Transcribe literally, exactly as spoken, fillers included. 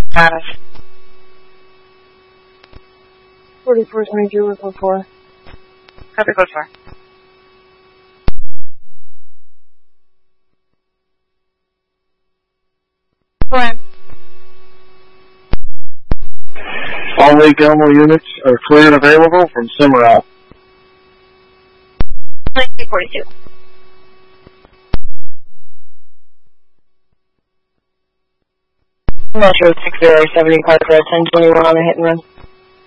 Status. forty-four twenty-two, code four. Copy code four. One. All Lake Elmo units are clear and available from Cimarron. Lake forty-two. Metro six zero seventy, Park Road ten twenty-one on a hit and run.